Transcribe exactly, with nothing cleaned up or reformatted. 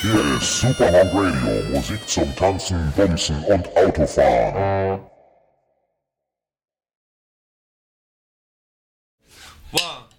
Hier ist Superhawk Radio, Musik zum Tanzen, Bumsen und Autofahren. One,